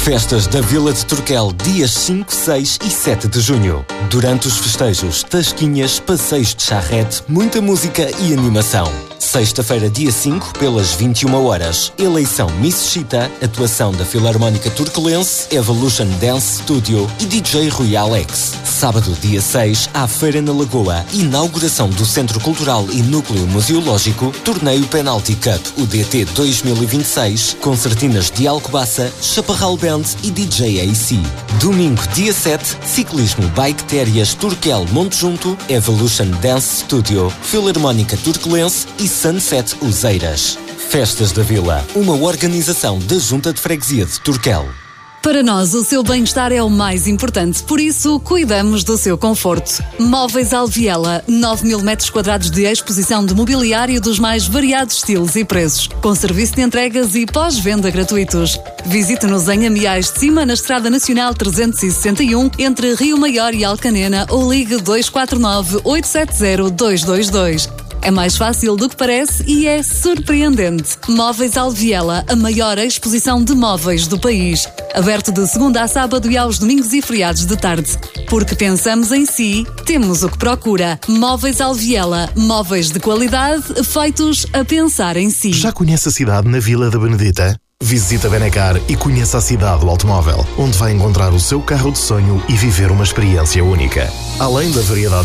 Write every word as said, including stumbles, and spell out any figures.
Festas da Vila de Turquel, dias cinco, seis e sete de junho. Durante os festejos, tasquinhas, passeios de charrete, muita música e animação. Sexta-feira, dia cinco, pelas vinte e uma horas. Eleição Miss Chita, atuação da Filarmónica Turquelense, Evolution Dance Studio e D J Rui Alex. Sábado, dia seis, à Feira na Lagoa. Inauguração do Centro Cultural e Núcleo Museológico. Torneio Penalty Cup, o D T dois mil e vinte e seis. Concertinas de Alcobaça, Chaparral Band e D J A C. Domingo, dia sete, ciclismo Bike Térias Turquel Monte Junto, Evolution Dance Studio, Filarmónica Turquelense e Sunset Useiras. Festas da Vila, uma organização da Junta de Freguesia de Turquel. Para nós, o seu bem-estar é o mais importante, por isso, cuidamos do seu conforto. Móveis Alviela, nove mil metros quadrados de exposição de mobiliário dos mais variados estilos e preços, com serviço de entregas e pós-venda gratuitos. Visite-nos em Amiais de Cima, na Estrada Nacional trezentos e sessenta e um, entre Rio Maior e Alcanena, ou ligue dois quatro nove, oito sete zero, dois dois dois. É mais fácil do que parece e é surpreendente. Móveis Alviela, a maior exposição de móveis do país. Aberto de segunda a sábado e aos domingos e feriados de tarde. Porque pensamos em si, temos o que procura. Móveis Alviela, móveis de qualidade feitos a pensar em si. Já conhece a cidade na Vila da Benedita? Visite a Benacar e conheça a cidade do automóvel, onde vai encontrar o seu carro de sonho e viver uma experiência única. Além da variedade